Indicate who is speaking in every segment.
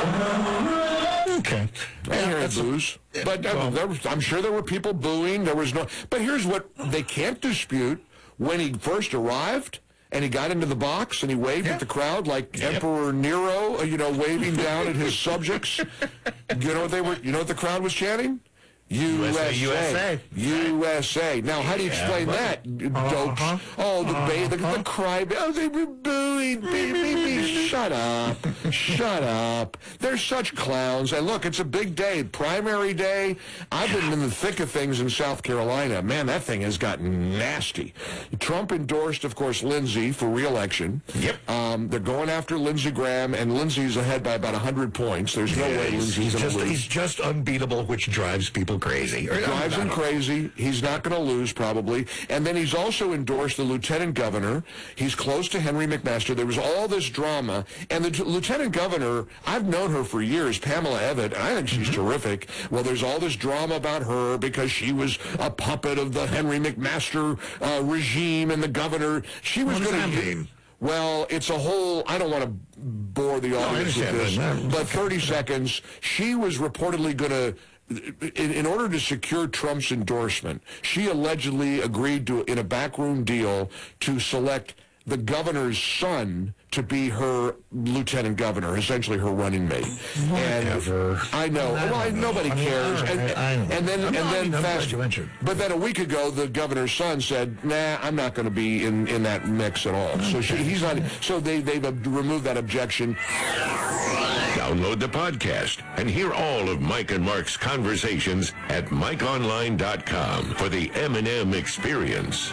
Speaker 1: Okay.
Speaker 2: I heard boos. But I'm sure there were people booing. There was no... But here's what they can't dispute. When he first arrived and he got into the box and he waved at the crowd like Emperor Nero, waving down at his subjects. You know what the crowd was chanting? USA. USA. Now, how do you explain that, dopes? Oh, the cry. Oh, they were booing. Shut up. Shut up. They're such clowns. And look, it's a big day. Primary day. I've been in the thick of things in South Carolina. Man, that thing has gotten nasty. Trump endorsed, of course, Lindsey for re-election.
Speaker 1: Yep.
Speaker 2: They're going after Lindsey Graham, and Lindsey's ahead by about 100 points. There's no way Lindsey's going to lose.
Speaker 1: He's just unbeatable, which drives people crazy.
Speaker 2: Drives him crazy. He's not going to lose, probably. And then he's also endorsed the lieutenant governor. He's close to Henry McMaster. There was all this drama. And the lieutenant governor, I've known her for years, Pamela Evatt, and I think she's terrific. Well, there's all this drama about her because she was a puppet of the Henry McMaster regime and the governor. She was going to... Well, it's a whole... I don't want to bore the audience with this, but 30 seconds. She was reportedly going to... In order to secure Trump's endorsement, she allegedly agreed to, in a backroom deal, to select the governor's son to be her lieutenant governor, essentially her running mate.
Speaker 1: Whatever.
Speaker 2: And I know. Nobody cares. And then fast. But then a week ago, the governor's son said, "Nah, I'm not going to be in that mix at all." So he's not. So they've removed that objection.
Speaker 3: Download the podcast and hear all of Mike and Mark's conversations at MikeOnline.com for the M&M experience.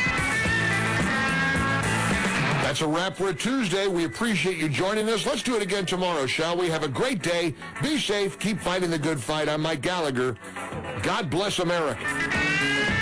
Speaker 2: That's a wrap for a Tuesday. We appreciate you joining us. Let's do it again tomorrow, shall we? Have a great day. Be safe. Keep fighting the good fight. I'm Mike Gallagher. God bless America.